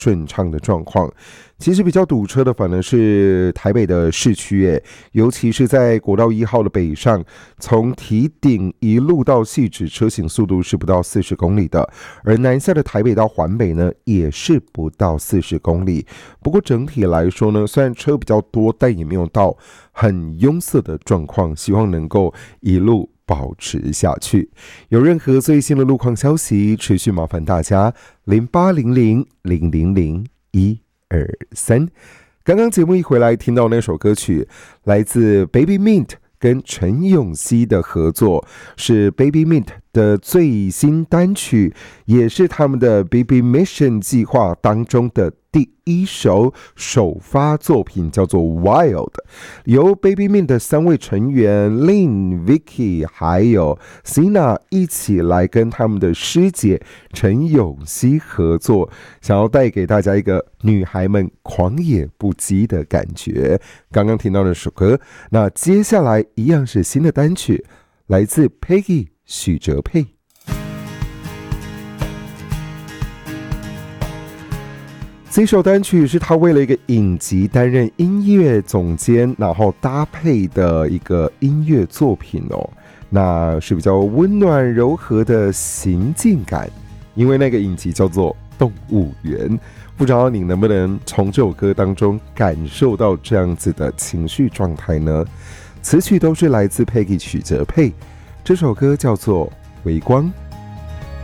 顺畅的状况。其实比较堵车的反而是台北的市区，尤其是在国道1号的北上，从堤顶一路到汐止，车行速度是不到40公里的，而南下的台北到环北呢，也是不到40公里。不过整体来说呢，虽然车比较多，但也没有到很拥塞的状况，希望能够一路保持下去。有任何最新的路况消息，持续麻烦大家0800000123。刚刚节目一回来听到那首歌曲，来自 Baby Mint 跟陈永熙的合作，是 Baby Mint 的最新单曲，也是他们的 Baby Mission 计划当中的第一首首发作品，叫做 Wild， 由 Baby Mint 的3位成员 Lin、Vicky 还有 Sina 一起来跟他们的师姐陈永熙合作，想要带给大家一个女孩们狂野不羁的感觉。刚刚听到那首歌，那接下来一样是新的单曲，来自 Peggy 许哲佩。这首单曲是他为了一个影集担任音乐总监，然后搭配的一个音乐作品那是比较温暖柔和的行进感，因为那个影集叫做动物园。不知道你能不能从这首歌当中感受到这样子的情绪状态呢？词曲都是来自 Peggy 许哲佩，这首歌叫做《微光》。